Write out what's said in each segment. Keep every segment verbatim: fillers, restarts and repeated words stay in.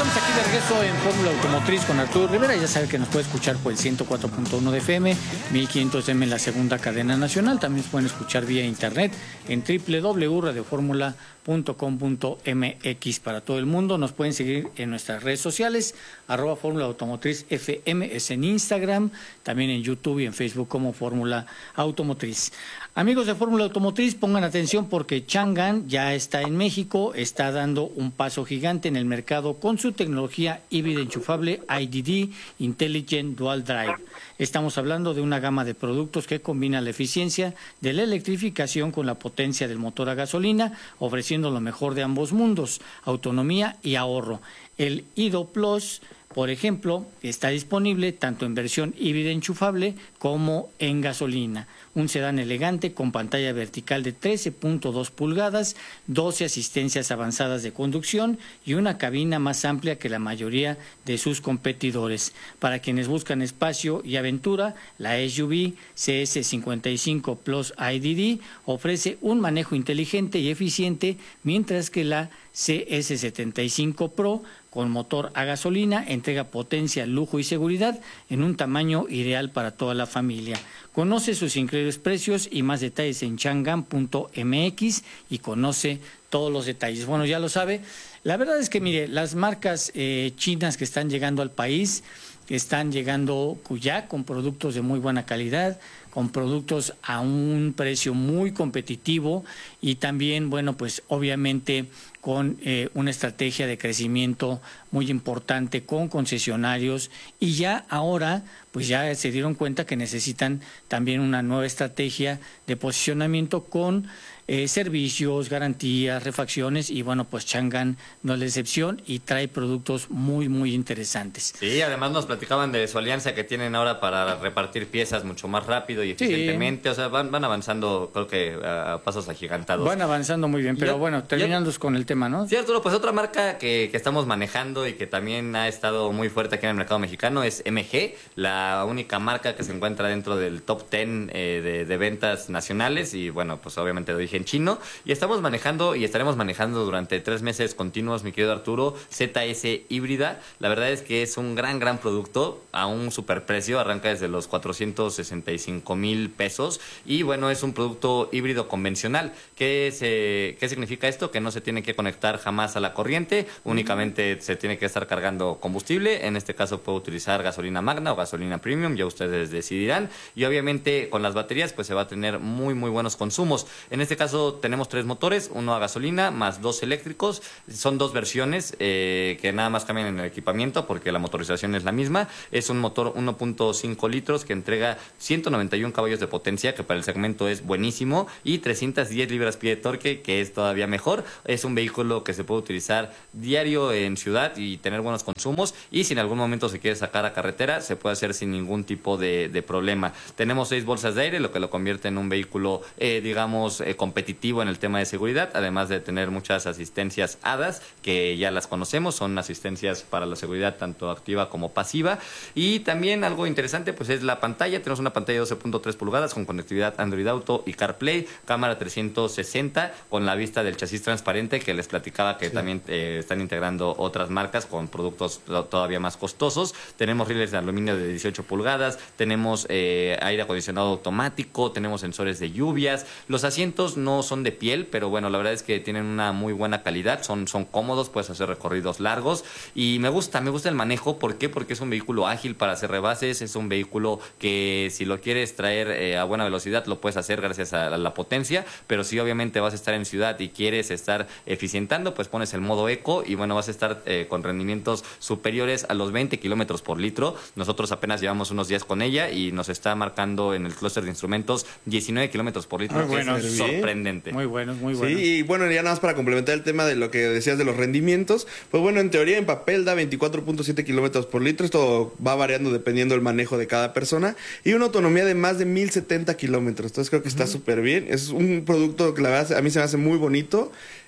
estamos aquí de regreso en Fórmula Automotriz con Arturo Rivera. Ya sabe que nos puede escuchar por el ciento cuatro punto uno de F M, mil quinientos M en la segunda cadena nacional. También se pueden escuchar vía internet en doble u doble u doble u punto radio fórmula punto com punto m x para todo el mundo. Nos pueden seguir en nuestras redes sociales, arroba Fórmula Automotriz F M, es en Instagram, también en YouTube y en Facebook como Fórmula Automotriz. Amigos de Fórmula Automotriz, pongan atención porque Changan ya está en México, está dando un paso gigante en el mercado con su tecnología híbrida enchufable I D D Intelligent Dual Drive. Estamos hablando de una gama de productos que combina la eficiencia de la electrificación con la potencia del motor a gasolina, ofreciendo lo mejor de ambos mundos, autonomía y ahorro. El I D O Plus, por ejemplo, está disponible tanto en versión híbrida enchufable como en gasolina. Un sedán elegante con pantalla vertical de trece punto dos pulgadas, doce asistencias avanzadas de conducción y una cabina más amplia que la mayoría de sus competidores. Para quienes buscan espacio y aventura, la S U V C S cincuenta y cinco Plus I D D ofrece un manejo inteligente y eficiente, mientras que la C S setenta y cinco Pro, con motor a gasolina, entrega potencia, lujo y seguridad en un tamaño ideal para toda la familia. Conoce sus increíbles precios y más detalles en changan punto m x y conoce todos los detalles. Bueno, ya lo sabe. La verdad es que, mire, las marcas eh, chinas que están llegando al país, están llegando ya con productos de muy buena calidad, con productos a un precio muy competitivo y también, bueno, pues obviamente con eh, una estrategia de crecimiento muy importante con concesionarios, y ya ahora pues ya se dieron cuenta que necesitan también una nueva estrategia de posicionamiento con Eh, servicios, garantías, refacciones, y bueno, pues Changan no es la excepción y trae productos muy, muy interesantes. Sí, además nos platicaban de su alianza que tienen ahora para repartir piezas mucho más rápido y eficientemente. Sí. O sea, van, van avanzando, creo que a pasos agigantados. Van avanzando muy bien, pero ya, bueno, terminando ya, con el tema, ¿no? Sí, Arturo, pues otra marca que, que estamos manejando y que también ha estado muy fuerte aquí en el mercado mexicano es M G, la única marca que se encuentra dentro del top diez eh, de, de ventas nacionales, y bueno, pues obviamente de origen chino, y estamos manejando y estaremos manejando durante tres meses continuos, mi querido Arturo, Z S híbrida. La verdad es que es un gran, gran producto a un superprecio, arranca desde los cuatrocientos sesenta y cinco mil pesos, y bueno, es un producto híbrido convencional. ¿Qué, se, ¿Qué significa esto? Que no se tiene que conectar jamás a la corriente, únicamente se tiene que estar cargando combustible. En este caso puede utilizar gasolina magna o gasolina premium, ya ustedes decidirán, y obviamente con las baterías pues se va a tener muy, muy buenos consumos. En este caso tenemos tres motores, uno a gasolina más dos eléctricos. Son dos versiones eh, que nada más cambian en el equipamiento porque la motorización es la misma. Es un motor uno punto cinco litros que entrega ciento noventa y uno caballos de potencia, que para el segmento es buenísimo, y trescientas diez libras-pie de torque, que es todavía mejor. Es un vehículo que se puede utilizar diario en ciudad y tener buenos consumos, y si en algún momento se quiere sacar a carretera, se puede hacer sin ningún tipo de, de problema. Tenemos seis bolsas de aire, lo que lo convierte en un vehículo, eh, digamos, eh, competitivo en el tema de seguridad, además de tener muchas asistencias A D A S, que ya las conocemos, son asistencias para la seguridad tanto activa como pasiva. Y también algo interesante pues es la pantalla. Tenemos una pantalla de doce punto tres pulgadas con conectividad Android Auto y CarPlay, cámara trescientos sesenta con la vista del chasis transparente, que les platicaba que sí. también eh, están integrando otras marcas con productos todavía más costosos. Tenemos rieles de aluminio de dieciocho pulgadas, tenemos eh, aire acondicionado automático, tenemos sensores de lluvias. Los asientos no No son de piel, pero bueno, la verdad es que tienen una muy buena calidad, son, son cómodos, puedes hacer recorridos largos, y me gusta, me gusta el manejo. ¿Por qué? Porque es un vehículo ágil para hacer rebases, es un vehículo que si lo quieres traer eh, a buena velocidad lo puedes hacer gracias a la potencia, pero si obviamente vas a estar en ciudad y quieres estar eficientando, pues pones el modo eco y bueno, vas a estar eh, con rendimientos superiores a los veinte kilómetros por litro. Nosotros apenas llevamos unos días con ella y nos está marcando en el clúster de instrumentos diecinueve kilómetros por litro, ah, que bueno, es sorprendente. Muy buenos, muy buenos. Sí, y bueno, ya nada más para complementar el tema de lo que decías de los rendimientos, pues bueno, en teoría en papel da veinticuatro punto siete kilómetros por litro, esto va variando dependiendo del manejo de cada persona, y una autonomía de más de mil setenta kilómetros, entonces creo que está súper uh-huh. bien. Es un producto que la verdad a mí se me hace muy bonito.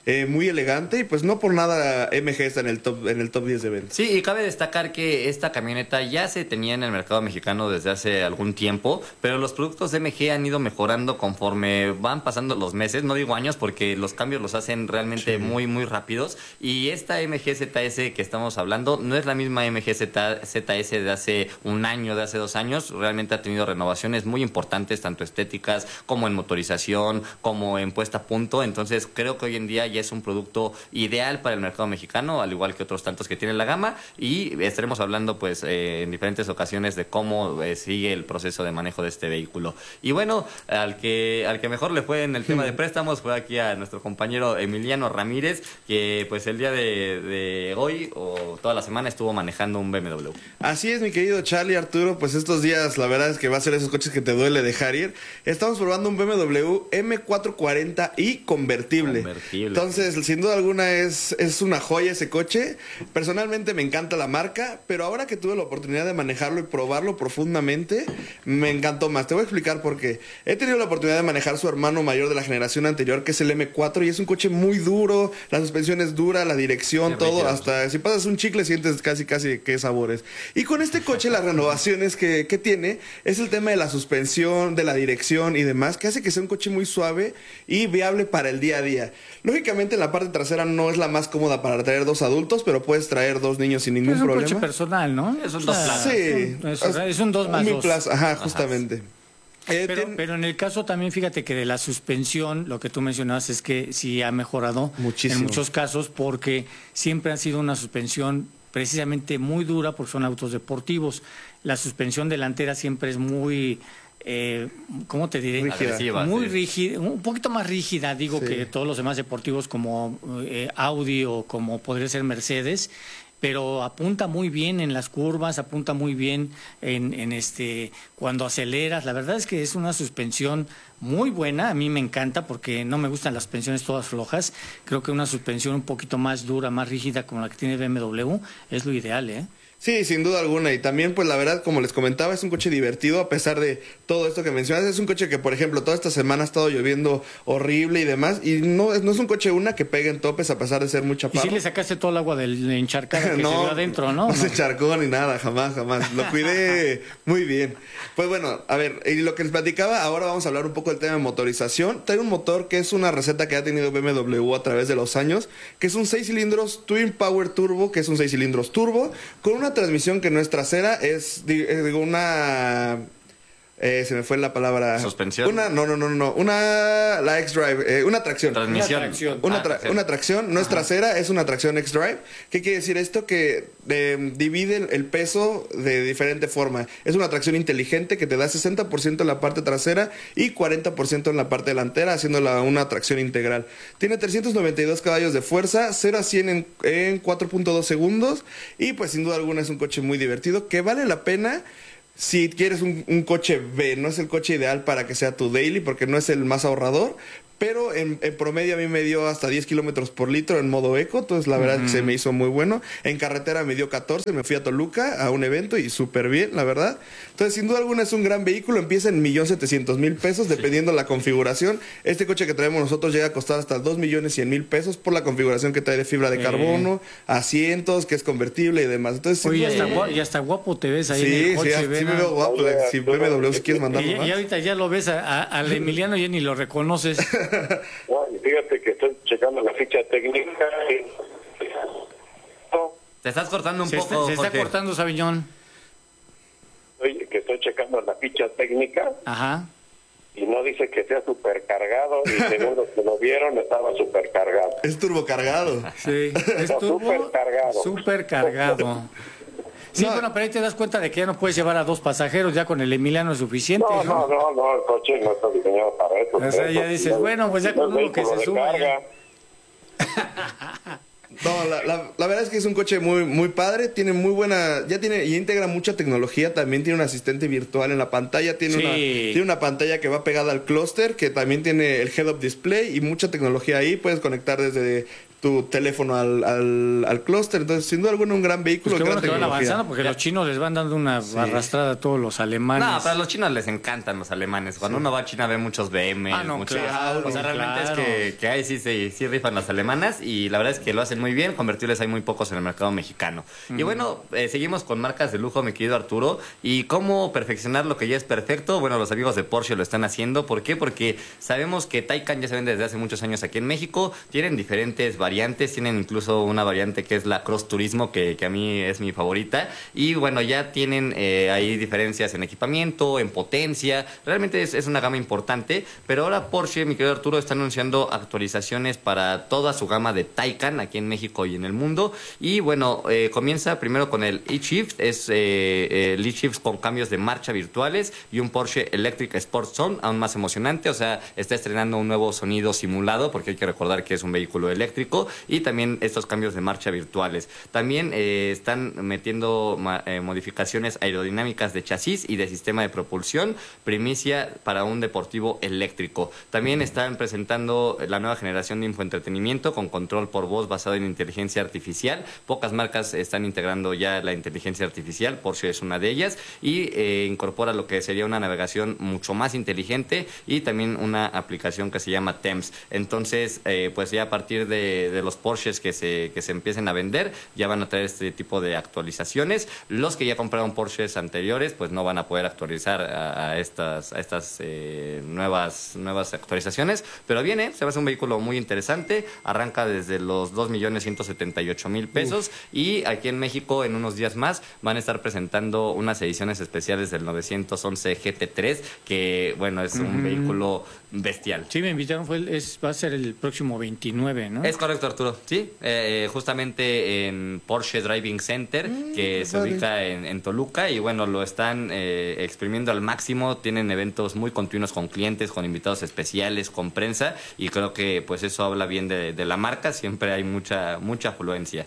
eh, muy elegante y pues no por nada M G está en el top en el top diez de ventas. Sí, y cabe destacar que esta camioneta ya se tenía en el mercado mexicano desde hace algún tiempo, pero los productos de M G han ido mejorando conforme van pasando los meses, no digo años porque los cambios los hacen realmente sí. muy muy rápidos, y esta M G Z S que estamos hablando no es la misma M G Z S de hace un año, de hace dos años, realmente ha tenido renovaciones muy importantes, tanto estéticas como en motorización, como en puesta a punto, entonces creo que hoy en día ya es un producto ideal para el mercado mexicano, al igual que otros tantos que tiene la gama, y estaremos hablando pues eh, en diferentes ocasiones de cómo eh, sigue el proceso de manejo de este vehículo. Y bueno, al que al que mejor le fue en el tema de préstamos fue aquí a nuestro compañero Emiliano Ramírez, que pues el día de, de hoy o toda la semana estuvo manejando un B M W. Así es, mi querido Charlie, Arturo, pues estos días la verdad es que va a ser esos coches que te duele dejar ir. Estamos probando un B M W M cuatrocientos cuarenta i convertible. convertible. Entonces, sin duda alguna es, es una joya ese coche. Personalmente me encanta la marca, pero ahora que tuve la oportunidad de manejarlo y probarlo profundamente, me encantó más. Te voy a explicar por qué. He tenido la oportunidad de manejar su hermano mayor de la generación anterior, que es el M cuatro, y es un coche muy duro, la suspensión es dura, la dirección, todo, rígido. Hasta si pasas un chicle sientes casi casi qué sabores. Y con este coche las renovaciones que, que tiene es el tema de la suspensión, de la dirección y demás, que hace que sea un coche muy suave y viable para el día a día. Lógicamente la parte trasera no es la más cómoda para traer dos adultos, pero puedes traer dos niños sin ningún problema. Es un coche personal, ¿no? Es un dos plazas. Sí. Es un, es un dos más un dos. Plaza, ajá, justamente. Ajá. Eh, pero, ten... pero en el caso también, fíjate que de la suspensión, lo que tú mencionabas es que sí ha mejorado muchísimo en muchos casos, porque siempre ha sido una suspensión precisamente muy dura, porque son autos deportivos. La suspensión delantera siempre es muy... Eh, ¿cómo te diré? Agresiva, muy sí. rígida, un poquito más rígida, digo, sí. que todos los demás deportivos como eh, Audi o como podría ser Mercedes, pero apunta muy bien en las curvas, apunta muy bien en, en este cuando aceleras. La verdad es que es una suspensión muy buena, a mí me encanta porque no me gustan las suspensiones todas flojas. Creo que una suspensión un poquito más dura, más rígida como la que tiene B M W es lo ideal, ¿eh? Sí, sin duda alguna. Y también, pues la verdad, como les comentaba, es un coche divertido a pesar de todo esto que mencionas. Es un coche que, por ejemplo, toda esta semana ha estado lloviendo horrible y demás. Y no, no es un coche una que pegue en topes a pesar de ser muy chaparro. Y si le sacaste todo el agua del encharcado que no, se dio adentro, ¿no? No se encharcó ni nada, jamás, jamás. Lo cuidé muy bien. Pues bueno, a ver, y lo que les platicaba, ahora vamos a hablar un poco del tema de motorización. Trae un motor que es una receta que ha tenido B M W a través de los años, que es un seis cilindros Twin Power Turbo, que es un seis cilindros turbo, con una transmisión que no es trasera, es digo una eh, se me fue la palabra suspensión. Una no no no no, una la X-Drive, eh, una tracción. Transmisión. Una tracción. Una, tra ah, sí. una tracción, no es trasera, es una tracción X-Drive. ¿Qué quiere decir esto? Que eh, divide el peso de diferente forma. Es una tracción inteligente que te da sesenta por ciento en la parte trasera y cuarenta por ciento en la parte delantera, haciéndola una tracción integral. Tiene trescientos noventa y dos caballos de fuerza, cero a cien en, en cuatro punto dos segundos, y pues sin duda alguna es un coche muy divertido que vale la pena. Si quieres un, un coche B, no es el coche ideal para que sea tu daily porque no es el más ahorrador, pero en, en promedio a mí me dio hasta diez kilómetros por litro en modo eco, entonces la verdad uh-huh. es que se me hizo muy bueno. En carretera me dio catorce, me fui a Toluca a un evento y súper bien, la verdad. Entonces, sin duda alguna es un gran vehículo, empieza en un millón setecientos mil pesos, dependiendo sí. la configuración. Este coche que traemos nosotros llega a costar hasta dos millones cien mil pesos por la configuración que trae de fibra de eh. carbono, asientos, que es convertible y demás. Entonces, oye, hasta guapo, y hasta guapo te ves ahí sí, en el coche. Sí, sí me veo guapo. Oye, si B M W, si quieres mandarlo y, más. Y ahorita ya lo ves a, a, al Emiliano y ni lo reconoces. No, fíjate que estoy checando la ficha técnica y... Te estás cortando un se poco, está, Se está Jorge. cortando, Sabiñón. Oye, que estoy checando la ficha técnica. Ajá. Y no dice que sea supercargado, y según los que lo vieron, estaba supercargado. Es turbocargado. Sí, es no, turbo supercargado. Supercargado. Sí, no. Bueno, pero ahí te das cuenta de que ya no puedes llevar a dos pasajeros, ya con el Emiliano es suficiente. No, no, no, no, el coche no está diseñado para eso. O sea, ya dices, bueno, pues ya con uno que se suba. No, la, la, la verdad es que es un coche muy muy padre, tiene muy buena, ya tiene y integra mucha tecnología, también tiene un asistente virtual en la pantalla, tiene sí. una tiene una pantalla que va pegada al clúster, que también tiene el head-up display y mucha tecnología ahí, puedes conectar desde tu teléfono al, al, al clúster. Entonces, sin duda alguna, un gran vehículo. Pues qué bueno gran que van tecnología. avanzando, porque los chinos les van dando una Sí. arrastrada a todos los alemanes. No, pero a los chinos les encantan los alemanes. Cuando Sí. uno va a China ve muchos B M, Ah, no, muchos... claro, o sea, realmente claro. es que, que ahí sí, sí, sí rifan las alemanas y la verdad es que lo hacen muy bien. Convertibles hay muy pocos en el mercado mexicano. Uh-huh. Y bueno, eh, seguimos con marcas de lujo, mi querido Arturo. ¿Y cómo perfeccionar lo que ya es perfecto? Bueno, los amigos de Porsche lo están haciendo. ¿Por qué? Porque sabemos que Taycan ya se vende desde hace muchos años aquí en México. Tienen diferentes variantes, tienen incluso una variante que es la Cross Turismo, que, que a mí es mi favorita. Y bueno, ya tienen eh, ahí diferencias en equipamiento, en potencia. Realmente es, es una gama importante. Pero ahora Porsche, mi querido Arturo, está anunciando actualizaciones para toda su gama de Taycan aquí en México y en el mundo. Y bueno, eh, comienza primero con el eShift. Es eh, el eShift con cambios de marcha virtuales y un Porsche Electric Sport Zone, aún más emocionante. O sea, está estrenando un nuevo sonido simulado, porque hay que recordar que es un vehículo eléctrico, y también estos cambios de marcha virtuales. También eh, están metiendo ma, eh, modificaciones aerodinámicas de chasis y de sistema de propulsión, primicia para un deportivo eléctrico. También están presentando la nueva generación de infoentretenimiento con control por voz basado en inteligencia artificial. Pocas marcas están integrando ya la inteligencia artificial, Porsche es una de ellas, y eh, incorpora lo que sería una navegación mucho más inteligente y también una aplicación que se llama T E M S. Entonces, eh, pues ya a partir de, de los Porsches que se, que se empiecen a vender, ya van a traer este tipo de actualizaciones. Los que ya compraron Porsches anteriores, pues no van a poder actualizar a, a estas, a estas eh, nuevas, nuevas actualizaciones, pero viene, se va a hacer un vehículo muy interesante, arranca desde los dos millones ciento setenta y ocho mil pesos. Uf. Y aquí en México en unos días más van a estar presentando unas ediciones especiales del novecientos once G T tres, que bueno, es un uh-huh. vehículo bestial. Sí, me invitaron, fue el, es, va a ser el próximo veintinueve, ¿no? Es correcto, Arturo, sí, eh, justamente en Porsche Driving Center, mm, que se vale. ubica en, en Toluca, y bueno, lo están eh, exprimiendo al máximo, tienen eventos muy continuos con clientes, con invitados especiales, con prensa, y creo que pues eso habla bien de, de la marca, siempre hay mucha, mucha afluencia.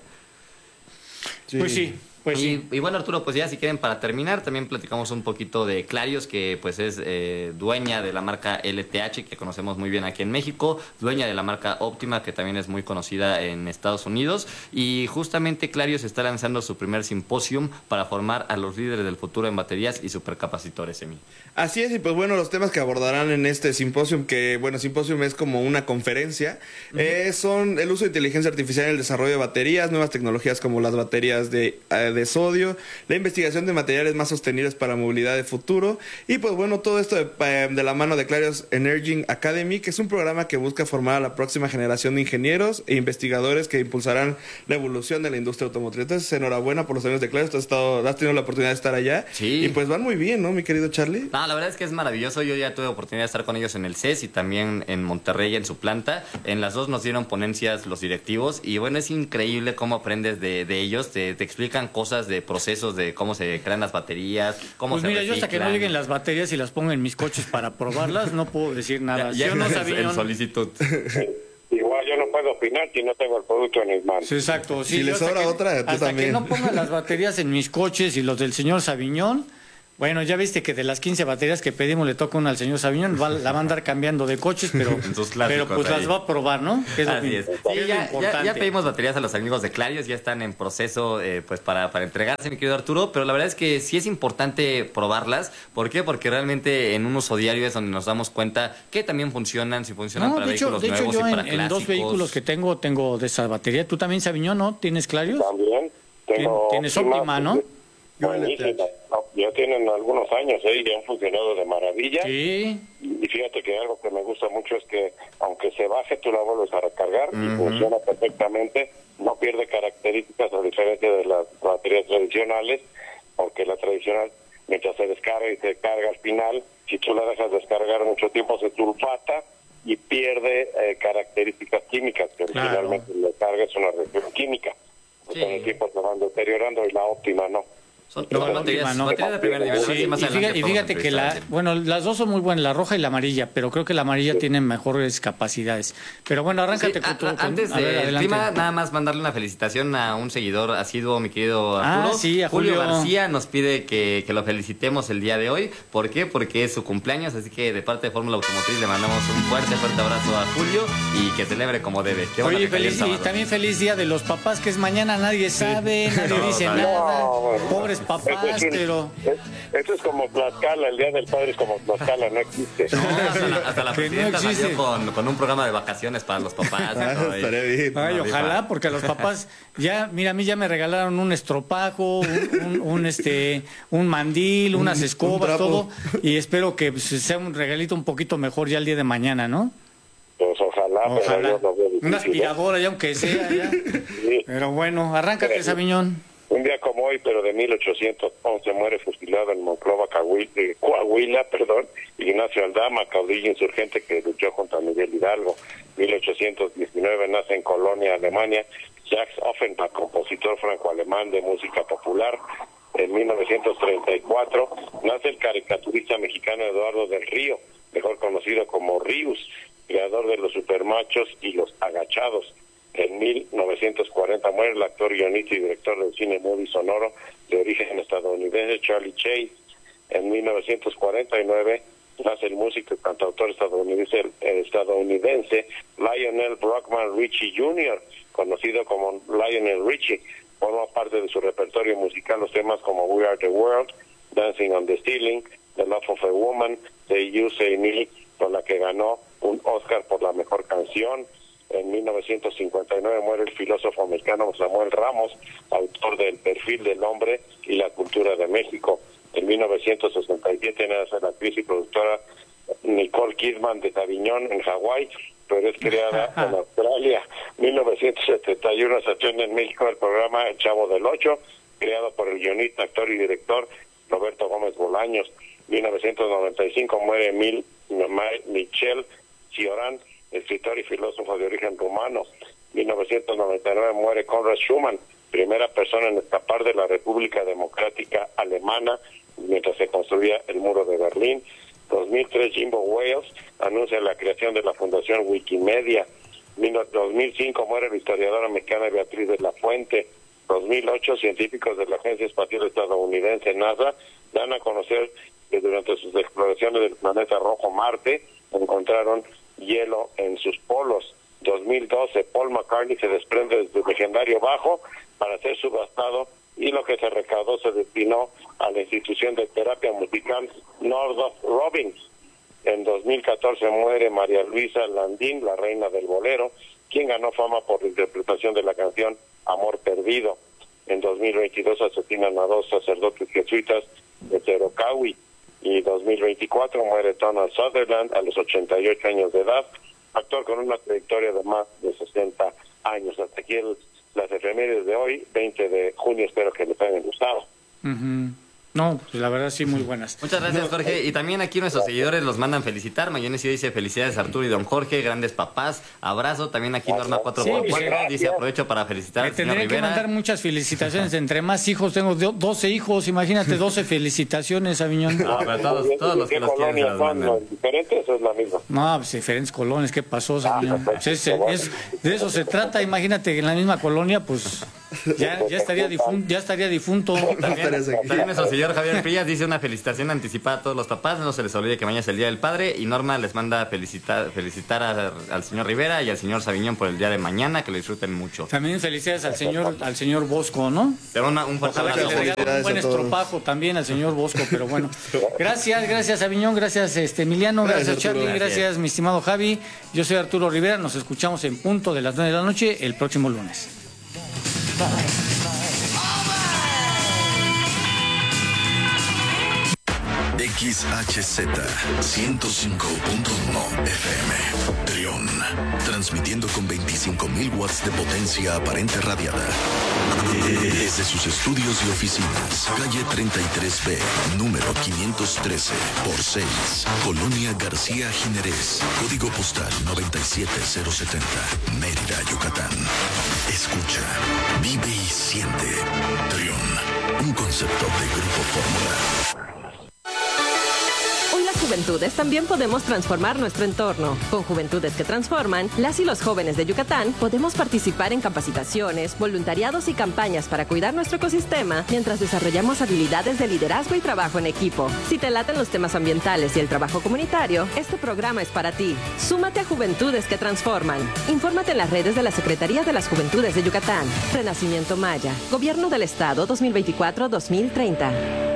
Sí. Pues sí. Pues y, sí. y bueno, Arturo, pues ya si quieren para terminar, también platicamos un poquito de Clarios, que pues es eh, dueña de la marca L T H, que conocemos muy bien aquí en México, dueña de la marca Optima, que también es muy conocida en Estados Unidos, y justamente Clarios está lanzando su primer simposium para formar a los líderes del futuro en baterías y supercapacitores, Emi. Así es, y pues bueno, los temas que abordarán en este simposium, que bueno, simposium es como una conferencia, uh-huh. eh, son el uso de inteligencia artificial en el desarrollo de baterías, nuevas tecnologías como las baterías de... Eh, de sodio, la investigación de materiales más sostenibles para movilidad de futuro, y pues bueno, todo esto de, de la mano de Clarios Energy Academy, que es un programa que busca formar a la próxima generación de ingenieros e investigadores que impulsarán la evolución de la industria automotriz. Entonces, enhorabuena por los amigos de Clarios, tú has, estado, has tenido la oportunidad de estar allá, sí. Y pues van muy bien, ¿no, mi querido Charlie? No, la verdad es que es maravilloso, yo ya tuve oportunidad de estar con ellos en el C E S y también en Monterrey, en su planta. En las dos nos dieron ponencias los directivos, y bueno, es increíble cómo aprendes de, de ellos, te, te explican cosas de procesos de cómo se crean las baterías, cómo pues se mira, reciclan. Yo hasta que no lleguen las baterías y las ponga en mis coches para probarlas, no puedo decir nada. Ya, ya yo no sabía. En solicitud. Igual yo no puedo opinar si no tengo el producto en mis manos. Sí, exacto. Sí, si le sobra que, otra, tú hasta también. que no ponga las baterías en mis coches y los del señor Saviñón. Bueno, ya viste que de las quince baterías que pedimos le toca una al señor Saviñón, va, la va a andar cambiando de coches, pero, pero pues ahí. Las va a probar, ¿no? Que es Así es. Sí, es ya, ya, ya pedimos baterías a los amigos de Clarios, ya están en proceso eh, pues para, para entregarse, mi querido Arturo, pero la verdad es que sí es importante probarlas. ¿Por qué? Porque realmente en un uso diario es donde nos damos cuenta que también funcionan, si funcionan no, para de hecho, vehículos de hecho, nuevos yo y para en, clásicos. En dos vehículos que tengo, tengo de esa batería. ¿Tú también, Saviñón, no? ¿Tienes Clarios? También. Tengo Tienes Optima, ¿no? Buenísima. No, ya tienen algunos años ¿eh? y han funcionado de maravilla. Sí. Y fíjate que algo que me gusta mucho es que aunque se baje, tú la vuelves a recargar uh-huh. y funciona perfectamente. No pierde características a diferencia de las baterías tradicionales, porque la tradicional, mientras se descarga y se carga al final, si tú la dejas descargar mucho tiempo, se sulfata y pierde eh, características químicas, que claro. Finalmente la carga es una reacción química. Pues sí. Con el tiempo se van deteriorando y la Optima no. Son No, son la baterías, última, ¿no? baterías de primer nivel. Sí, A ver si más y adelante fíjate, y podemos fíjate que la, entrevistar. bueno, las dos son muy buenas, la roja y la amarilla, pero creo que la amarilla tiene mejores capacidades. Pero bueno, arráncate Sí, con a- tu... a- con- antes a ver, del adelante. clima, nada más mandarle una felicitación a un seguidor asiduo, mi querido Ah, Arturo. sí, a Julio. García nos pide que, que lo felicitemos el día de hoy. ¿Por qué? Porque es su cumpleaños, así que de parte de Fórmula Automotriz le mandamos un fuerte, fuerte abrazo a Julio y que celebre como debe. Qué bueno Oye, que cayó el feliz, y sábado. también feliz día de los papás, que es mañana, nadie sabe, nadie No, dice no, nada. no, bueno. Pobres Eso papás, es un- pero... es- Esto es como Tlaxcala, el Día del Padre es como Tlaxcala, no existe. No, hasta la, hasta la Que no presidenta existe. salió con, con un programa de vacaciones para los papás. Ah, ¿no? Y- estaría bien. Ay, Una ojalá, rifa. porque a los papás, ya, mira, a mí ya me regalaron un estropajo, un, un, un, este, un mandil, unas Un- escobas, un trapo. todo, y espero que pues, sea un regalito un poquito mejor ya el día de mañana, ¿no? Pues ojalá, pero Ojalá. yo lo veo difícil, Una ¿eh? aspiradora ya, aunque sea, ya. Sí. Pero bueno, arráncate, Sabiñón. Un día como hoy, pero de mil ochocientos once, muere fusilado en Monclova, Cahuil- eh, Coahuila, perdón, Ignacio Aldama, caudillo insurgente que luchó contra Miguel Hidalgo. mil ochocientos diecinueve nace en Colonia, Alemania, Jacques Offenbach, compositor franco-alemán de música popular. En mil novecientos treinta y cuatro nace el caricaturista mexicano Eduardo del Río, mejor conocido como Rius, creador de Los Supermachos y Los Agachados. En mil novecientos cuarenta muere el actor, guionista y director del cine mudo y sonoro de origen estadounidense Charlie Chase. En mil novecientos cuarenta y nueve nace el músico y cantautor estadounidense, eh, estadounidense Lionel Brockman Richie junior, conocido como Lionel Richie. Forma parte de su repertorio musical los temas como We Are the World, Dancing on the Ceiling, The Love of a Woman, Say You, Say Me, con la que ganó un Oscar por la mejor canción. En mil novecientos cincuenta y nueve muere el filósofo mexicano Samuel Ramos, autor del Perfil del Hombre y la Cultura de México. En mil novecientos sesenta y siete nace la actriz y productora Nicole Kidman de Sabiñón, en Hawái, pero es creada en Australia. mil novecientos setenta y uno se estrena en México el programa El Chavo del Ocho, creado por el guionista, actor y director Roberto Gómez Bolaños. mil novecientos noventa y cinco muere Mil, Michel Cioran, escritor y filósofo de origen rumano. mil novecientos noventa y nueve muere Konrad Schumann, primera persona en escapar de la República Democrática Alemana mientras se construía el muro de Berlín. dos mil tres Jimbo Wales anuncia la creación de la Fundación Wikimedia. dos mil cinco muere la historiadora mexicana Beatriz de la Fuente. dos mil ocho científicos de la Agencia Espacial Estadounidense NASA dan a conocer que durante sus exploraciones del planeta rojo Marte encontraron hielo en sus polos. dos mil doce Paul McCartney se desprende de su legendario bajo para ser subastado y lo que se recaudó se destinó a la institución de terapia musical Northrop Robbins. En dos mil catorce muere María Luisa Landín, la reina del bolero, quien ganó fama por la interpretación de la canción Amor Perdido. En dos mil veintidós asesinan a dos sacerdotes jesuitas de Terocahui. Y dos mil veinticuatro muere Donald Sutherland a los ochenta y ocho años de edad, actor con una trayectoria de más de sesenta años. Hasta aquí el, las efemérides de hoy, veinte de junio, espero que les hayan gustado. Ujú. No, pues la verdad sí, muy buenas. Muchas gracias, Jorge. Y también aquí nuestros seguidores los mandan felicitar. Mayonesio dice felicidades Arturo y don Jorge, grandes papás. Abrazo. También aquí Norma cuatro por cuatro Sí, dice aprovecho para felicitar Me al señor tendría que Rivera. mandar muchas felicitaciones. Entre más hijos, tengo do- doce hijos. Imagínate, doce felicitaciones, Aviñón. No, pero todos, todos los que ¿Qué los quieren se colonias los son mandan. los diferentes? Es la misma. No, pues diferentes colonias. ¿Qué pasó, Sabiñón? Pues es- es- de eso se trata. Imagínate que en la misma colonia, pues ya, ya, estaría, difun- ya estaría difunto. También, estarías aquí. también nuestro señor Javier Frías dice una felicitación anticipada a todos los papás. No se les olvide que mañana es el Día del Padre. Y Norma les manda felicitar, felicitar a- al señor Rivera y al señor Sabiñón por el día de mañana. Que lo disfruten mucho. También felicidades al señor, al señor Bosco, ¿no? Pero una- un fuerte Ojalá que abrazo. le regalen un buen Felicidades a todos. estropajo también al señor Bosco, pero bueno. Gracias, gracias Aviñón, gracias este Emiliano, gracias, Gracias, Arturo. Charlie, gracias. Gracias. mi estimado Javi. Yo soy Arturo Rivera, nos escuchamos en punto de las nueve de la noche el próximo lunes. X H Z ciento cinco punto uno F M Trión, transmitiendo con veinticinco mil watts de potencia aparente radiada desde sus estudios y oficinas, calle treinta y tres B, número quinientos trece por seis, Colonia García Jiménez, código postal noventa y siete cero setenta, Mérida, Yucatán. Escucha, vive y siente Trión, un concepto de Grupo Fórmula. Hoy las juventudes también podemos transformar nuestro entorno. Con Juventudes que Transforman, las y los jóvenes de Yucatán podemos participar en capacitaciones, voluntariados y campañas para cuidar nuestro ecosistema mientras desarrollamos habilidades de liderazgo y trabajo en equipo. Si te laten los temas ambientales y el trabajo comunitario, este programa es para ti. Súmate a Juventudes que Transforman. Infórmate en las redes de la Secretaría de las Juventudes de Yucatán. Renacimiento Maya. Gobierno del Estado dos mil veinticuatro a dos mil treinta.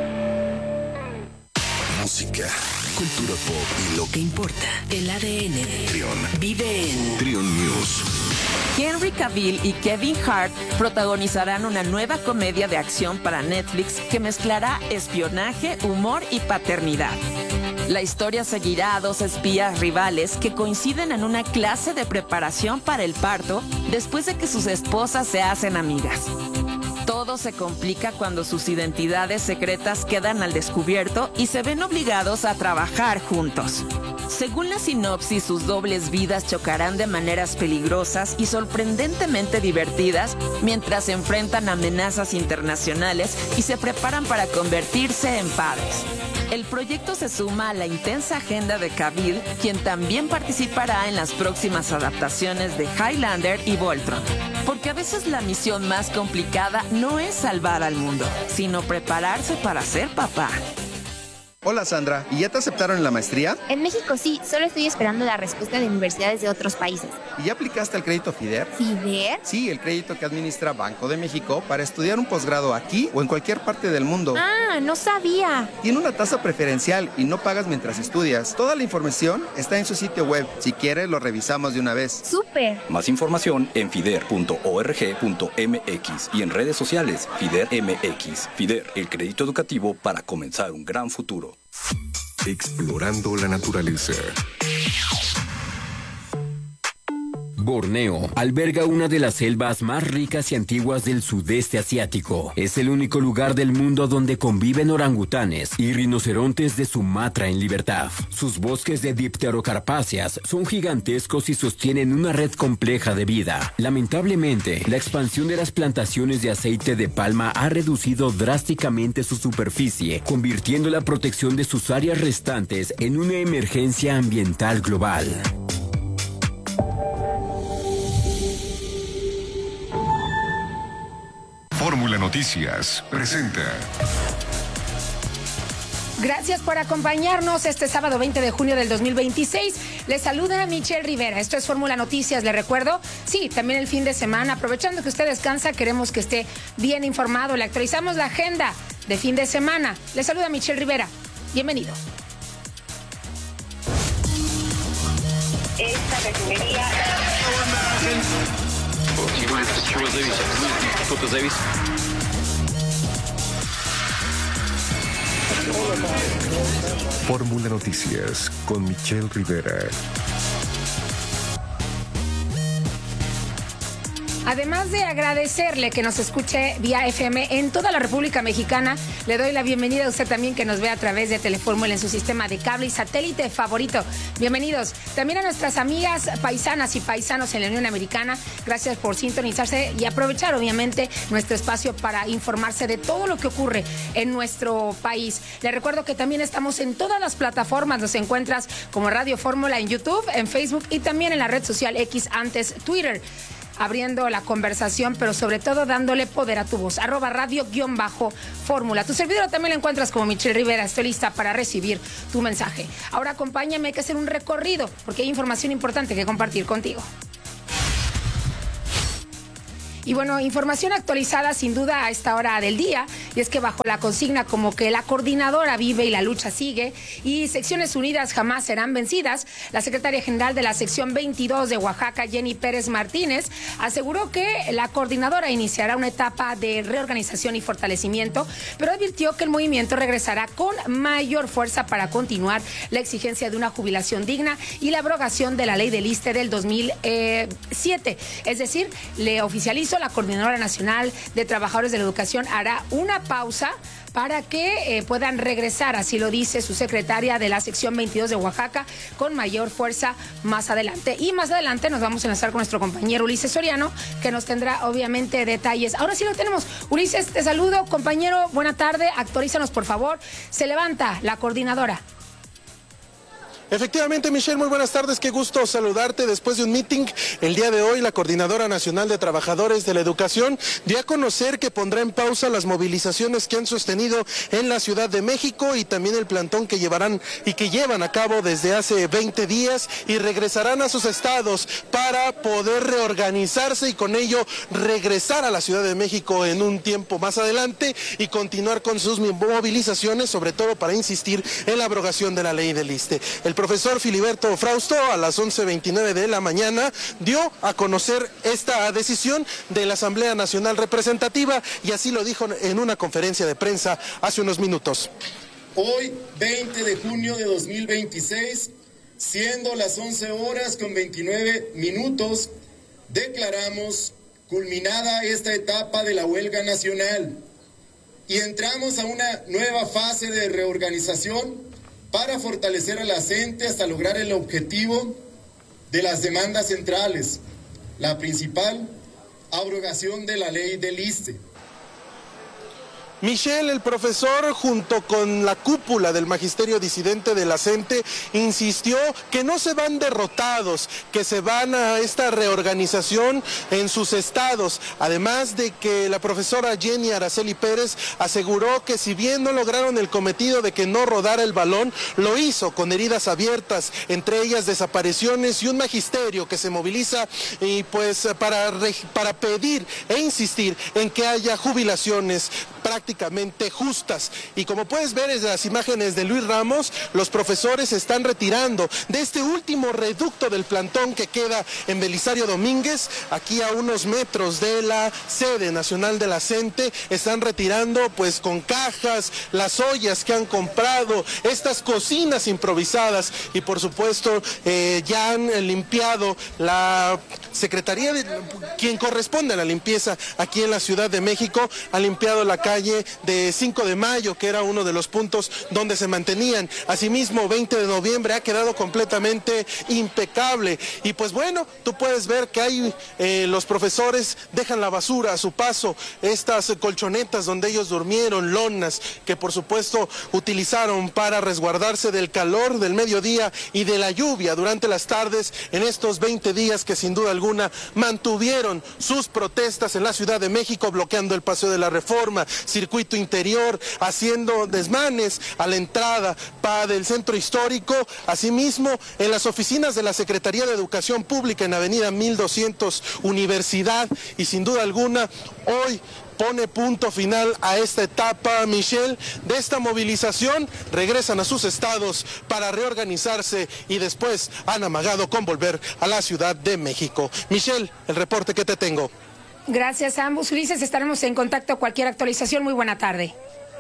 Música, cultura pop y lo que importa. El A D N de Trión. vive en Trión News. Henry Cavill y Kevin Hart protagonizarán una nueva comedia de acción para Netflix que mezclará espionaje, humor y paternidad. La historia seguirá a dos espías rivales que coinciden en una clase de preparación para el parto después de que sus esposas se hacen amigas. Todo se complica cuando sus identidades secretas quedan al descubierto y se ven obligados a trabajar juntos. Según la sinopsis, sus dobles vidas chocarán de maneras peligrosas y sorprendentemente divertidas mientras se enfrentan a amenazas internacionales y se preparan para convertirse en padres. El proyecto se suma a la intensa agenda de Cavill, quien también participará en las próximas adaptaciones de Highlander y Voltron. Porque a veces la misión más complicada no es salvar al mundo, sino prepararse para ser papá. Hola Sandra, ¿y ya te aceptaron en la maestría? En México sí, solo estoy esperando la respuesta de universidades de otros países. ¿Y ya aplicaste al crédito FIDER? ¿FIDER? Sí, el crédito que administra Banco de México para estudiar un posgrado aquí o en cualquier parte del mundo. Ah, no sabía. Tiene una tasa preferencial y no pagas mientras estudias. Toda la información está en su sitio web. Si quieres, lo revisamos de una vez. ¡Súper! Más información en fider punto org punto m x y en redes sociales FIDER M X. FIDER, el crédito educativo para comenzar un gran futuro. Explorando la naturaleza. Borneo alberga una de las selvas más ricas y antiguas del sudeste asiático. Es el único lugar del mundo donde conviven orangutanes y rinocerontes de Sumatra en libertad. Sus bosques de dipterocarpáceas son gigantescos y sostienen una red compleja de vida. Lamentablemente, la expansión de las plantaciones de aceite de palma ha reducido drásticamente su superficie, convirtiendo la protección de sus áreas restantes en una emergencia ambiental global. Fórmula Noticias presenta. Gracias por acompañarnos este sábado veinte de junio del dos mil veintiséis. Les saluda Michelle Rivera. Esto es Fórmula Noticias. Les recuerdo, sí, también el fin de semana. Aprovechando que usted descansa, queremos que esté bien informado. Le actualizamos la agenda de fin de semana. Les saluda Michelle Rivera. Bienvenido. Esta refinería... Fórmula Noticias con Michelle Rivera. Además de agradecerle que nos escuche vía F M en toda la República Mexicana, le doy la bienvenida a usted también que nos ve a través de Telefórmula en su sistema de cable y satélite favorito. Bienvenidos. También a nuestras amigas paisanas y paisanos en la Unión Americana. Gracias por sintonizarse y aprovechar obviamente nuestro espacio para informarse de todo lo que ocurre en nuestro país. Le recuerdo que también estamos en todas las plataformas. Nos encuentras como Radio Fórmula en YouTube, en Facebook y también en la red social X, antes Twitter. Abriendo la conversación, pero sobre todo dándole poder a tu voz. Arroba radio guión bajo fórmula. Tu servidor también la encuentras como Michelle Rivera. Estoy lista para recibir tu mensaje. Ahora acompáñame, hay que hacer un recorrido porque hay información importante que compartir contigo. Y bueno, información actualizada sin duda a esta hora del día, y es que bajo la consigna como que la coordinadora vive y la lucha sigue y secciones unidas jamás serán vencidas, la secretaria general de la sección veintidós de Oaxaca, Jenny Pérez Martínez, aseguró que la coordinadora iniciará una etapa de reorganización y fortalecimiento, pero advirtió que el movimiento regresará con mayor fuerza para continuar la exigencia de una jubilación digna y la abrogación de la ley del I S S S T E del dos mil siete. Es decir, le oficializó esto, la Coordinadora Nacional de Trabajadores de la Educación hará una pausa para que eh, puedan regresar, así lo dice su secretaria de la sección veintidós de Oaxaca, con mayor fuerza más adelante. Y más adelante nos vamos a enlazar con nuestro compañero Ulises Soriano, que nos tendrá obviamente detalles. Ahora sí lo tenemos. Ulises, te saludo, compañero, buena tarde, actualízanos por favor. Se levanta la coordinadora. Efectivamente, Michelle, muy buenas tardes, qué gusto saludarte después de un meeting. El día de hoy, la Coordinadora Nacional de Trabajadores de la Educación dio a conocer que pondrá en pausa las movilizaciones que han sostenido en la Ciudad de México y también el plantón que llevarán y que llevan a cabo desde hace veinte días y regresarán a sus estados para poder reorganizarse y con ello regresar a la Ciudad de México en un tiempo más adelante y continuar con sus movilizaciones, sobre todo para insistir en la abrogación de la ley del ISSSTE. El profesor Filiberto Frausto a las once veintinueve de la mañana dio a conocer esta decisión de la Asamblea Nacional Representativa y así lo dijo en una conferencia de prensa hace unos minutos. Hoy, veinte de junio de dos mil veintiséis, siendo las once horas con veintinueve minutos, declaramos culminada esta etapa de la huelga nacional y entramos a una nueva fase de reorganización para fortalecer a la gente hasta lograr el objetivo de las demandas centrales, la principal, abrogación de la ley del ISSSTE. Michelle, el profesor, junto con la cúpula del magisterio disidente de la CENTE, insistió que no se van derrotados, que se van a esta reorganización en sus estados. Además de que la profesora Jenny Araceli Pérez aseguró que si bien no lograron el cometido de que no rodara el balón, lo hizo con heridas abiertas, entre ellas desapariciones y un magisterio que se moviliza y pues para, para pedir e insistir en que haya jubilaciones prácticamente prácticamente justas. Y como puedes ver en las imágenes de Luis Ramos, los profesores se están retirando de este último reducto del plantón que queda en Belisario Domínguez, aquí a unos metros de la sede nacional de la CENTE. Están retirando pues con cajas, las ollas que han comprado, estas cocinas improvisadas y por supuesto eh, ya han limpiado la Secretaría de quien corresponde a la limpieza aquí en la Ciudad de México, ha limpiado la calle de cinco de mayo, que era uno de los puntos donde se mantenían. Asimismo, veinte de noviembre ha quedado completamente impecable. Y pues bueno, tú puedes ver que hay eh, los profesores dejan la basura a su paso, estas colchonetas donde ellos durmieron, lonas que por supuesto utilizaron para resguardarse del calor del mediodía y de la lluvia durante las tardes en estos veinte días que sin duda alguna mantuvieron sus protestas en la Ciudad de México, bloqueando el Paseo de la Reforma, circuito interior, haciendo desmanes a la entrada para del centro histórico. Asimismo, en las oficinas de la Secretaría de Educación Pública en Avenida mil doscientos Universidad, y sin duda alguna hoy pone punto final a esta etapa, Michelle, de esta movilización. Regresan a sus estados para reorganizarse y después han amagado con volver a la Ciudad de México. Michelle, el reporte que te tengo. Gracias a ambos. Ulises, estaremos en contacto. Cualquier actualización, muy buena tarde.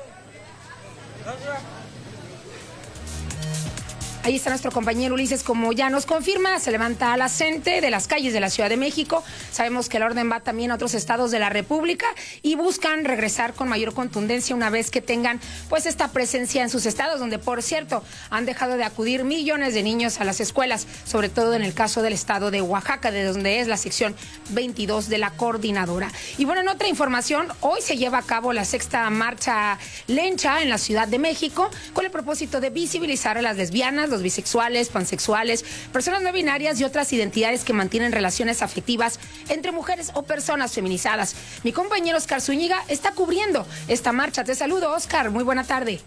Ahí está nuestro compañero Ulises, como ya nos confirma, se levanta a la CENTE de las calles de la Ciudad de México. Sabemos que el orden va también a otros estados de la República y buscan regresar con mayor contundencia una vez que tengan pues esta presencia en sus estados, donde por cierto han dejado de acudir millones de niños a las escuelas, sobre todo en el caso del estado de Oaxaca, de donde es la sección veintidós de la coordinadora. Y bueno, en otra información, hoy se lleva a cabo la sexta marcha lencha en la Ciudad de México con el propósito de visibilizar a las lesbianas, los bisexuales, pansexuales, personas no binarias y otras identidades que mantienen relaciones afectivas entre mujeres o personas feminizadas. Mi compañero Oscar Zúñiga está cubriendo esta marcha. Te saludo, Oscar. Muy buena tarde.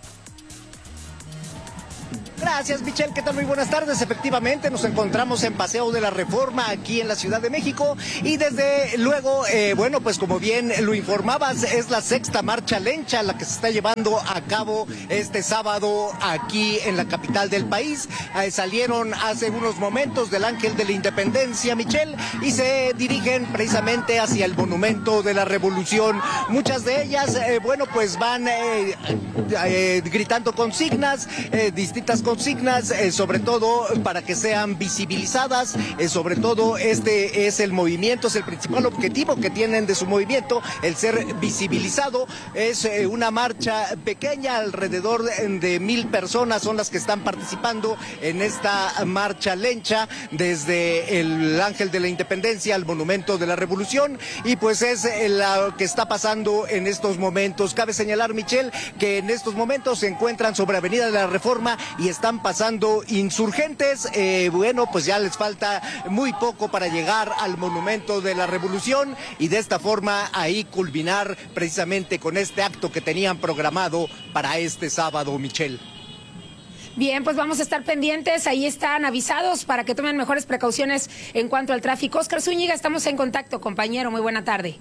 Gracias, Michelle. ¿Qué tal? Muy buenas tardes. Efectivamente, nos encontramos en Paseo de la Reforma aquí en la Ciudad de México y desde luego, eh, bueno, pues como bien lo informabas, es la sexta marcha lencha la que se está llevando a cabo este sábado aquí en la capital del país. Eh, salieron hace unos momentos del Ángel de la Independencia, Michelle, y se dirigen precisamente hacia el Monumento de la Revolución. Muchas de ellas, eh, bueno, pues van eh, eh, gritando consignas, eh, distintas consignas consignas, eh, sobre todo para que sean visibilizadas, eh, sobre todo este es el movimiento, es el principal objetivo que tienen de su movimiento, el ser visibilizado. Es eh, una marcha pequeña, alrededor de, de mil personas son las que están participando en esta marcha lencha desde el Ángel de la Independencia al Monumento de la Revolución, y pues es eh, lo que está pasando en estos momentos. Cabe señalar, Michelle, que en estos momentos se encuentran sobre Avenida de la Reforma y están pasando insurgentes. Eh, bueno, pues ya les falta muy poco para llegar al Monumento de la Revolución y de esta forma ahí culminar precisamente con este acto que tenían programado para este sábado, Michelle. Bien, pues vamos a estar pendientes, ahí están avisados para que tomen mejores precauciones en cuanto al tráfico. Óscar Zúñiga, estamos en contacto, compañero, muy buena tarde.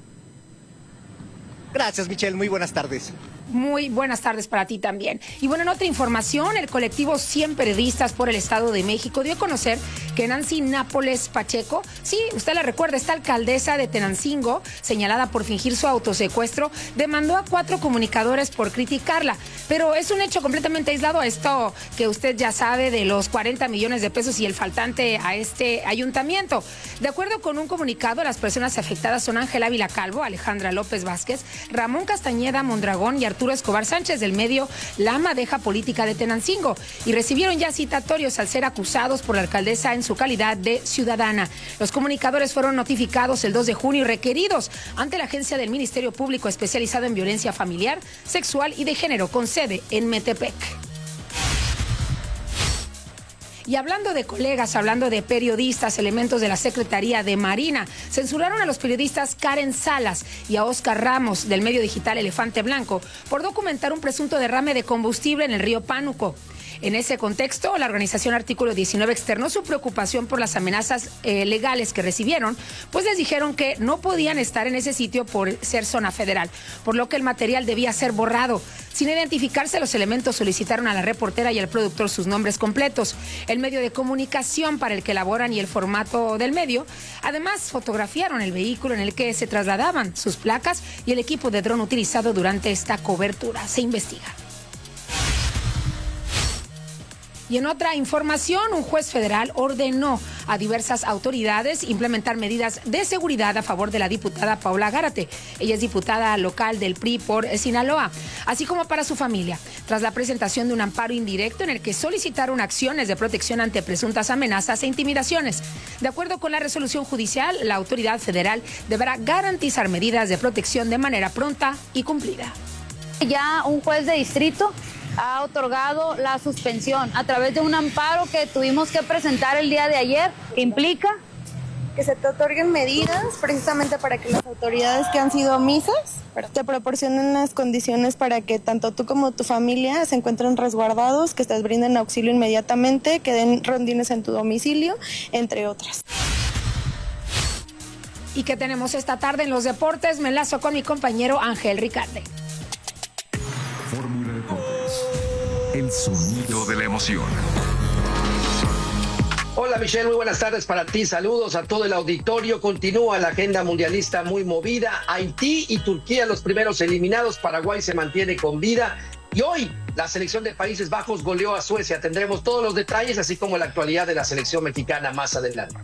Gracias, Michelle, muy buenas tardes. Muy buenas tardes para ti también. Y bueno, en otra información, el colectivo cien Periodistas por el Estado de México dio a conocer que Nancy Nápoles Pacheco, sí, usted la recuerda, esta alcaldesa de Tenancingo, señalada por fingir su autosecuestro, demandó a cuatro comunicadores por criticarla. Pero es un hecho completamente aislado a esto que usted ya sabe de los cuarenta millones de pesos y el faltante a este ayuntamiento. De acuerdo con un comunicado, las personas afectadas son Ángel Ávila Calvo, Alejandra López Vázquez, Ramón Castañeda Mondragón y Arturo Escobar Sánchez, del medio La Madeja Política de Tenancingo, y recibieron ya citatorios al ser acusados por la alcaldesa en su calidad de ciudadana. Los comunicadores fueron notificados el dos de junio y requeridos ante la agencia del Ministerio Público especializado en violencia familiar, sexual y de género, con sede en Metepec. Y hablando de colegas, hablando de periodistas, elementos de la Secretaría de Marina censuraron a los periodistas Karen Salas y a Oscar Ramos del medio digital Elefante Blanco por documentar un presunto derrame de combustible en el río Pánuco. En ese contexto, la organización Artículo diecinueve externó su preocupación por las amenazas eh, legales que recibieron, pues les dijeron que no podían estar en ese sitio por ser zona federal, por lo que el material debía ser borrado. Sin identificarse, los elementos solicitaron a la reportera y al productor sus nombres completos, el medio de comunicación para el que elaboran y el formato del medio. Además, fotografiaron el vehículo en el que se trasladaban, sus placas y el equipo de dron utilizado durante esta cobertura. Se investiga. Y en otra información, un juez federal ordenó a diversas autoridades implementar medidas de seguridad a favor de la diputada Paula Gárate. Ella es diputada local del P R I por Sinaloa, así como para su familia, tras la presentación de un amparo indirecto en el que solicitaron acciones de protección ante presuntas amenazas e intimidaciones. De acuerdo con la resolución judicial, la autoridad federal deberá garantizar medidas de protección de manera pronta y cumplida. Ya un juez de distrito ha otorgado la suspensión a través de un amparo que tuvimos que presentar el día de ayer, que implica que se te otorguen medidas precisamente para que las autoridades que han sido omisas te proporcionen las condiciones para que tanto tú como tu familia se encuentren resguardados, que te brinden auxilio inmediatamente, que den rondines en tu domicilio, entre otras. ¿Y qué tenemos esta tarde en los deportes? Me enlazo con mi compañero Ángel Ricarde. Fórmula Deportes, el sonido de la emoción. Hola Michelle, muy buenas tardes para ti, saludos a todo el auditorio. Continúa la agenda mundialista muy movida, Haití y Turquía los primeros eliminados, Paraguay se mantiene con vida y hoy la selección de Países Bajos goleó a Suecia. Tendremos todos los detalles, así como la actualidad de la selección mexicana más adelante.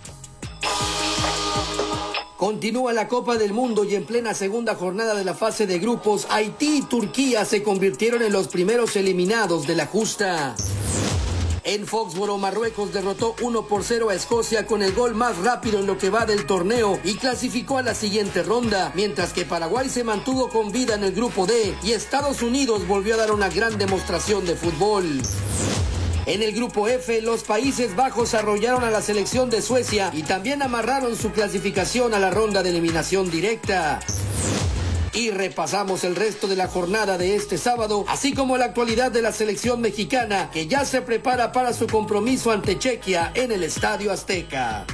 Continúa la Copa del Mundo y en plena segunda jornada de la fase de grupos, Haití y Turquía se convirtieron en los primeros eliminados de la justa. En Foxboro, Marruecos derrotó uno por cero a Escocia con el gol más rápido en lo que va del torneo y clasificó a la siguiente ronda, mientras que Paraguay se mantuvo con vida en el grupo D y Estados Unidos volvió a dar una gran demostración de fútbol. En el grupo F, los Países Bajos arrollaron a la selección de Suecia y también amarraron su clasificación a la ronda de eliminación directa. Y repasamos el resto de la jornada de este sábado, así como la actualidad de la selección mexicana, que ya se prepara para su compromiso ante Chequia en el Estadio Azteca.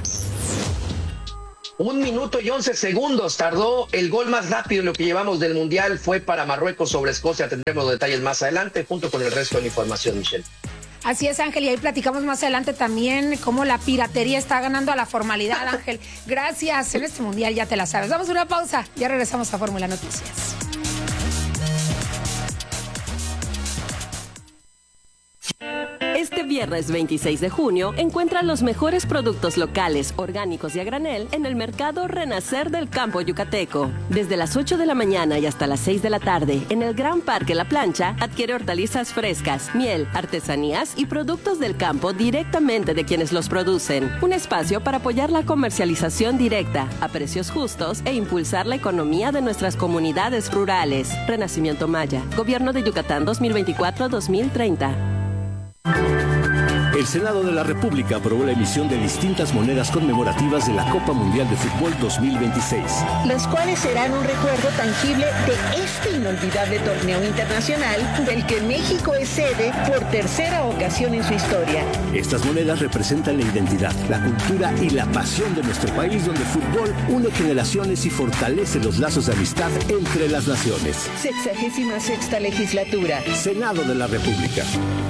Un minuto y once segundos tardó el gol más rápido en lo que llevamos del Mundial, fue para Marruecos sobre Escocia. Tendremos los detalles más adelante, junto con el resto de la información, Michelle. Así es, Ángel, y ahí platicamos más adelante también cómo la piratería está ganando a la formalidad, Ángel. Gracias, en este mundial ya te la sabes. Vamos a una pausa, ya regresamos a Fórmula Noticias. viernes veintiséis de junio, encuentra los mejores productos locales, orgánicos y a granel en el mercado Renacer del Campo Yucateco. Desde las ocho de la mañana y hasta las seis de la tarde, en el Gran Parque La Plancha, adquiere hortalizas frescas, miel, artesanías y productos del campo directamente de quienes los producen. Un espacio para apoyar la comercialización directa, a precios justos e impulsar la economía de nuestras comunidades rurales. Renacimiento Maya, Gobierno de Yucatán dos mil veinticuatro a dos mil treinta. El Senado de la República aprobó la emisión de distintas monedas conmemorativas de la Copa Mundial de Fútbol dos mil veintiséis. Las cuales serán un recuerdo tangible de este inolvidable torneo internacional del que México es sede por tercera ocasión en su historia. Estas monedas representan la identidad, la cultura y la pasión de nuestro país, donde el fútbol une generaciones y fortalece los lazos de amistad entre las naciones. Sexagésima sexta legislatura. Senado de la República.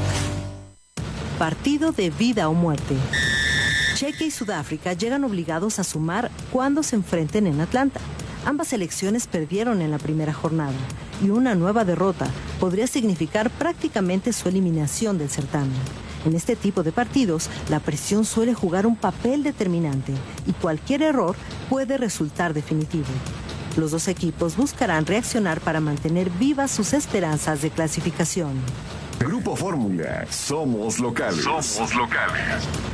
Partido de vida o muerte. Chequia y Sudáfrica llegan obligados a sumar cuando se enfrenten en Atlanta. Ambas selecciones perdieron en la primera jornada y una nueva derrota podría significar prácticamente su eliminación del certamen. En este tipo de partidos, la presión suele jugar un papel determinante y cualquier error puede resultar definitivo. Los dos equipos buscarán reaccionar para mantener vivas sus esperanzas de clasificación. Grupo Fórmula, somos locales. Somos locales.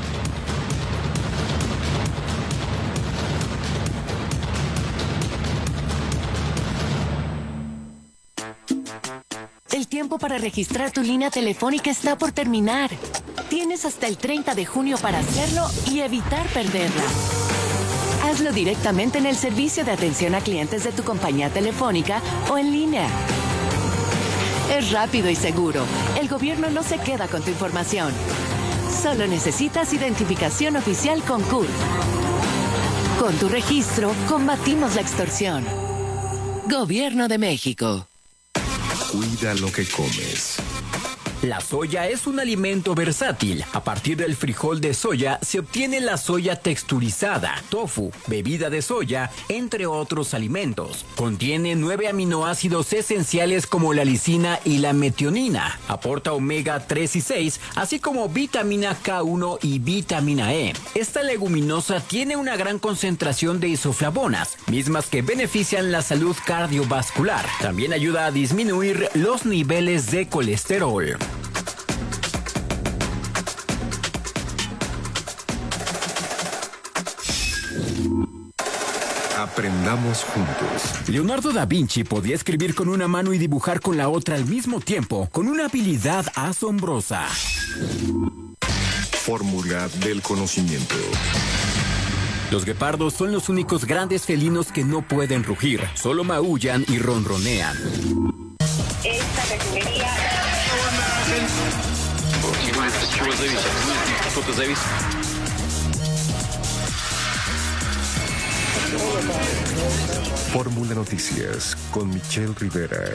El tiempo para registrar tu línea telefónica está por terminar. Tienes hasta el treinta de junio para hacerlo y evitar perderla. Hazlo directamente en el servicio de atención a clientes de tu compañía telefónica o en línea. Es rápido y seguro. El gobierno no se queda con tu información. Solo necesitas identificación oficial con C U R. Con tu registro, combatimos la extorsión. Gobierno de México. Cuida lo que comes. La soya es un alimento versátil. A partir del frijol de soya se obtiene la soya texturizada, tofu, bebida de soya, entre otros alimentos. Contiene nueve aminoácidos esenciales como la lisina y la metionina. Aporta omega tres y seis, así como vitamina K uno y vitamina E. Esta leguminosa tiene una gran concentración de isoflavonas, mismas que benefician la salud cardiovascular. También ayuda a disminuir los niveles de colesterol. Aprendamos juntos. Leonardo da Vinci podía escribir con una mano y dibujar con la otra al mismo tiempo, con una habilidad asombrosa. Fórmula del conocimiento. Los guepardos son los únicos grandes felinos que no pueden rugir, solo maullan y ronronean. Esta refinería... Fórmula Noticias con Michelle Rivera.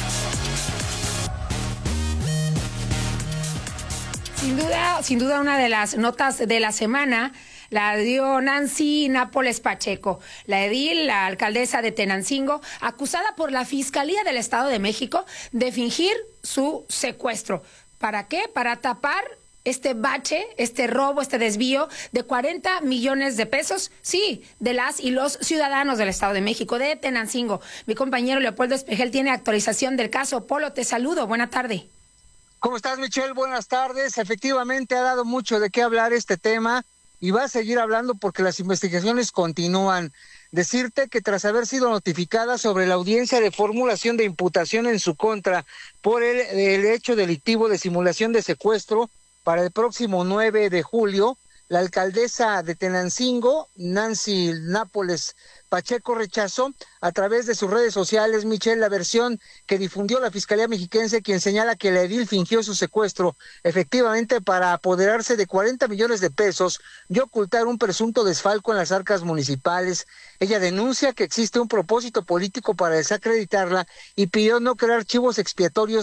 Sin duda, sin duda una de las notas de la semana la dio Nancy Nápoles Pacheco, la edil, la alcaldesa de Tenancingo, acusada por la Fiscalía del Estado de México de fingir su secuestro. ¿Para qué? Para tapar este bache, este robo, este desvío de cuarenta millones de pesos, sí, de las y los ciudadanos del Estado de México, de Tenancingo. Mi compañero Leopoldo Espejel tiene actualización del caso. Polo, te saludo. Buena tarde. ¿Cómo estás, Michelle? Buenas tardes. Efectivamente ha dado mucho de qué hablar este tema y va a seguir hablando porque las investigaciones continúan. Decirte que tras haber sido notificada sobre la audiencia de formulación de imputación en su contra por el, el hecho delictivo de simulación de secuestro, para el próximo nueve de julio, la alcaldesa de Tenancingo, Nancy Nápoles Pacheco, rechazó a través de sus redes sociales, Michelle, la versión que difundió la Fiscalía Mexiquense, quien señala que la edil fingió su secuestro, efectivamente para apoderarse de cuarenta millones de pesos y ocultar un presunto desfalco en las arcas municipales. Ella denuncia que existe un propósito político para desacreditarla y pidió no crear chivos expiatorios